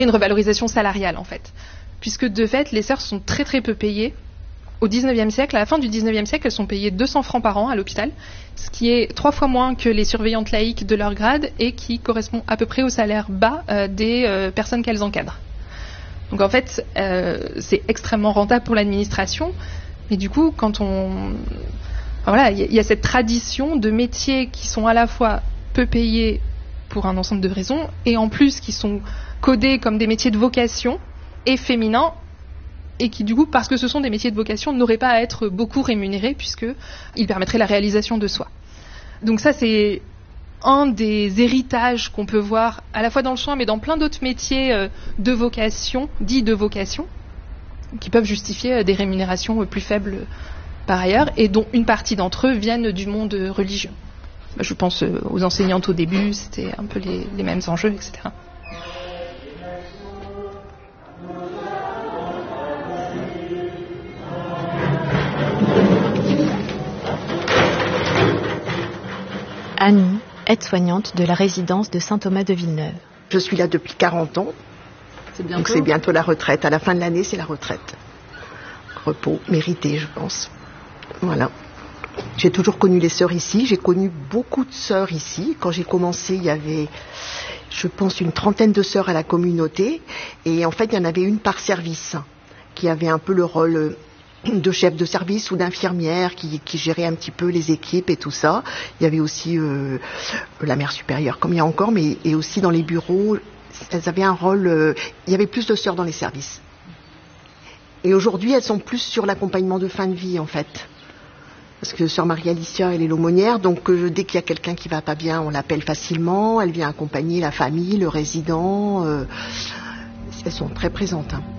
une revalorisation salariale en fait, puisque de fait les sœurs sont très très peu payées. Au 19e siècle, à la fin du 19e siècle, elles sont payées 200 francs par an à l'hôpital, ce qui est 3 fois moins que les surveillantes laïques de leur grade et qui correspond à peu près au salaire bas des personnes qu'elles encadrent. Donc en fait, c'est extrêmement rentable pour l'administration, mais du coup, voilà, il y a cette tradition de métiers qui sont à la fois peu payés pour un ensemble de raisons et en plus qui sont codés comme des métiers de vocation et féminins, et qui du coup, parce que ce sont des métiers de vocation, n'auraient pas à être beaucoup rémunérés puisqu'ils permettraient la réalisation de soi. Donc ça, c'est un des héritages qu'on peut voir à la fois dans le soin mais dans plein d'autres métiers de vocation, dits de vocation, qui peuvent justifier des rémunérations plus faibles par ailleurs, et dont une partie d'entre eux viennent du monde religieux. Je pense aux enseignantes au début, c'était un peu les mêmes enjeux, etc. Annie, aide-soignante de la résidence de Saint-Thomas de Villeneuve. Je suis là depuis 40 ans, donc c'est bientôt la retraite. À la fin de l'année, c'est la retraite. Repos mérité, je pense. Voilà. J'ai toujours connu les sœurs ici. J'ai connu beaucoup de sœurs ici. Quand j'ai commencé, il y avait, je pense, une 30aine de sœurs à la communauté. Et en fait, il y en avait une par service, qui avait un peu le rôle de chef de service ou d'infirmière qui gérait un petit peu les équipes et tout ça. Il y avait aussi la mère supérieure, comme il y a encore, mais et aussi dans les bureaux, elles avaient un rôle... il y avait plus de sœurs dans les services. Et aujourd'hui, elles sont plus sur l'accompagnement de fin de vie, en fait. Parce que sœur Marie-Alicia, elle est l'aumônière, donc dès qu'il y a quelqu'un qui va pas bien, on l'appelle facilement. Elle vient accompagner la famille, le résident. Elles sont très présentes. Hein.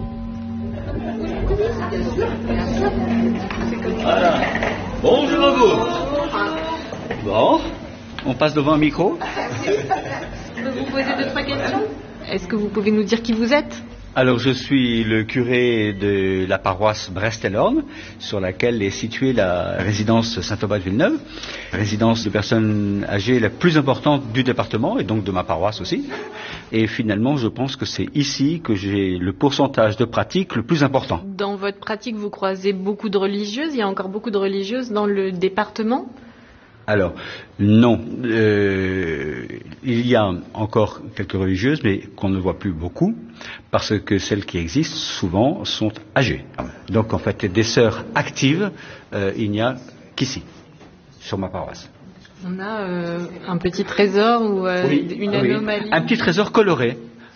Voilà. Bonjour à vous. Bon, on passe devant un micro. Je peux vous poser 2-3 questions ? Est-ce que vous pouvez nous dire qui vous êtes ? Alors, je suis le curé de la paroisse Brest-et-Lorne, sur laquelle est située la résidence Saint-Thomas de Villeneuve, résidence de personnes âgées la plus importante du département, et donc de ma paroisse aussi. Et finalement, je pense que c'est ici que j'ai le pourcentage de pratique le plus important. Dans votre pratique, vous croisez beaucoup de religieuses. Il y a encore beaucoup de religieuses dans le département ? Alors, non. Il y a encore quelques religieuses, mais qu'on ne voit plus beaucoup, parce que celles qui existent, souvent, sont âgées. Donc, en fait, des sœurs actives, il n'y a qu'ici, sur ma paroisse. On a un petit trésor ou une anomalie. Un petit trésor coloré.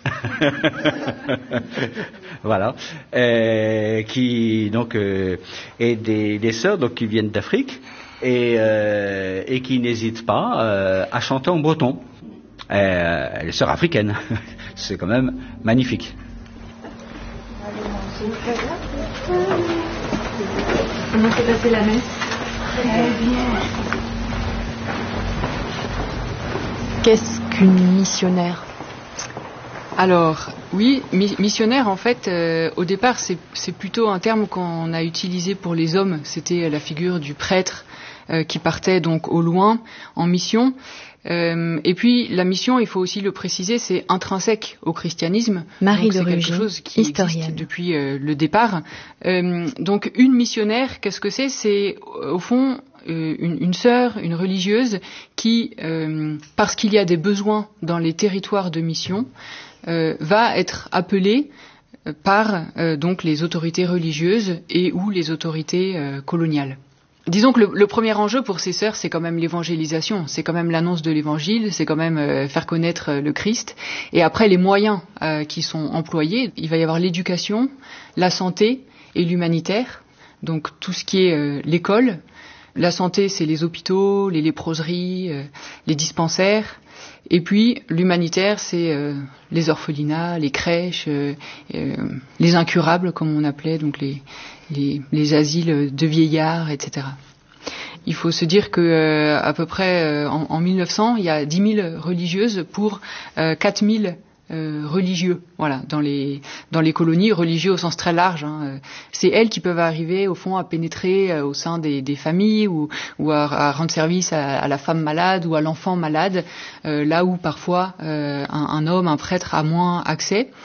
Voilà. Qui, donc, est des sœurs donc, qui viennent d'Afrique. Et qui n'hésite pas à chanter en breton. Les sœurs africaines. C'est quand même magnifique. Comment s'est passée la messe ? Très bien. Qu'est-ce qu'une missionnaire ? Alors, oui, missionnaire, en fait, au départ, c'est plutôt un terme qu'on a utilisé pour les hommes. C'était la figure du prêtre qui partait donc au loin en mission. Et puis, la mission, il faut aussi le préciser, c'est intrinsèque au christianisme. Marie donc, de c'est quelque chose qui existe depuis le départ. Donc, une missionnaire, qu'est-ce que c'est ? C'est, au fond, une sœur, une religieuse qui, parce qu'il y a des besoins dans les territoires de mission, va être appelée par donc les autorités religieuses et ou les autorités coloniales. Disons que le premier enjeu pour ces sœurs, c'est quand même l'évangélisation, c'est quand même l'annonce de l'évangile, c'est quand même faire connaître le Christ. Et après, les moyens qui sont employés, il va y avoir l'éducation, la santé et l'humanitaire, donc tout ce qui est l'école. La santé, c'est les hôpitaux, les léproseries, les dispensaires. Et puis, l'humanitaire, c'est les orphelinats, les crèches, les incurables, comme on appelait, donc les asiles de vieillards, etc. Il faut se dire que à peu près en 1900, il y a 10 000 religieuses pour 4 000 religieux, voilà, dans les colonies, religieux au sens très large. Hein. C'est elles qui peuvent arriver, au fond, à pénétrer au sein des familles ou à rendre service à la femme malade ou à l'enfant malade, là où parfois un homme, un prêtre a moins accès.